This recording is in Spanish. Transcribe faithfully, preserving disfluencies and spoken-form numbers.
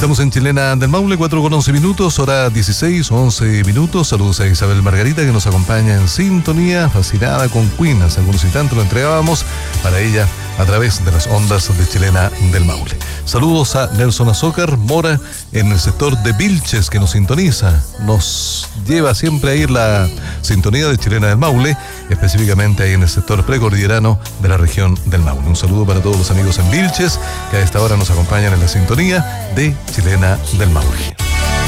Estamos en Chilena del Maule, cuatro con once minutos, hora dieciséis, once minutos. Saludos a Isabel Margarita, que nos acompaña en sintonía, fascinada con Queen. Hace algunos instantes lo entregábamos para ella a través de las ondas de Chilena del Maule. Saludos a Nelson Azócar Mora en el sector de Vilches, que nos sintoniza. Nos lleva siempre a ir la sintonía de Chilena del Maule, específicamente ahí en el sector precordillerano de la región del Maule. Un saludo para todos los amigos en Vilches que a esta hora nos acompañan en la sintonía de Chilena del Maule.